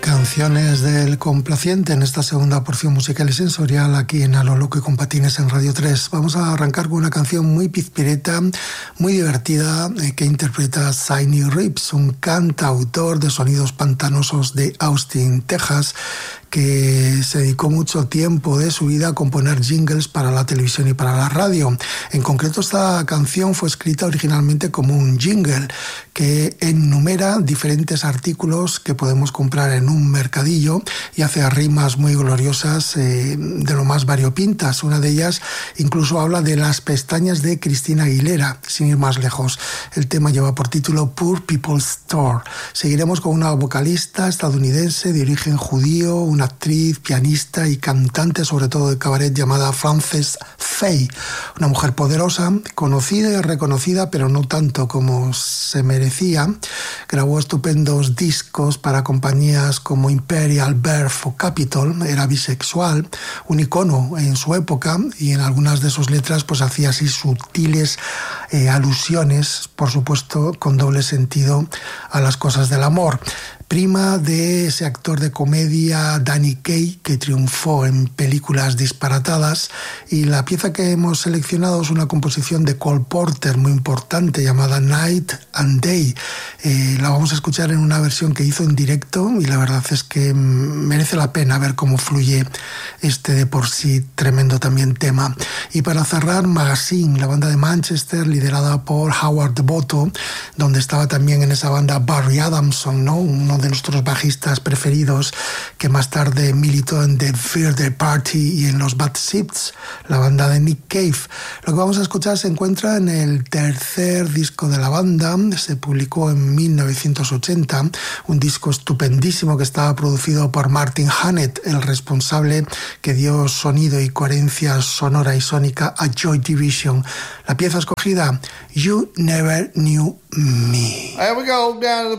Canciones del complaciente en esta segunda porción musical y sensorial aquí en A lo Loco y con Patines en Radio 3. Vamos a arrancar con una canción muy pizpireta, muy divertida, que interpreta Sidney Reeves, un cantautor de sonidos pantanosos de Austin, Texas, que se dedicó mucho tiempo de su vida a componer jingles para la televisión y para la radio. En concreto, esta canción fue escrita originalmente como un jingle que enumera diferentes artículos que podemos comprar en un mercadillo y hace rimas muy gloriosas de lo más variopintas. Una de ellas incluso habla de las pestañas de Cristina Aguilera, sin ir más lejos. El tema lleva por título Poor People's Store. Seguiremos con una vocalista estadounidense de origen judío, una actriz, pianista y cantante, sobre todo de cabaret, llamada Frances Faye. Una mujer poderosa, conocida y reconocida, pero no tanto como se merecía. Grabó estupendos discos para compañías como Imperial, Verve o Capitol. Era bisexual, un icono en su época, y en algunas de sus letras pues hacía así sutiles alusiones, por supuesto con doble sentido, a las cosas del amor. Prima de ese actor de comedia Danny Kaye, que triunfó en películas disparatadas, y la pieza que hemos seleccionado es una composición de Cole Porter muy importante llamada Night and Day. La vamos a escuchar en una versión que hizo en directo y la verdad es que merece la pena ver cómo fluye este de por sí tremendo también tema. Y para cerrar, Magazine, la banda de Manchester liderada por Howard Devoto, donde estaba también en esa banda Barry Adamson, ¿no? Uno de nuestros bajistas preferidos, que más tarde militó en The Birthday Party y en los Bad Seeds, la banda de Nick Cave. Lo que vamos a escuchar se encuentra en el tercer disco de la banda, se publicó en 1980, un disco estupendísimo que estaba producido por Martin Hannett, el responsable que dio sonido y coherencia sonora y sónica a Joy Division. La pieza escogida, You Never Knew Me. Here we go, down to the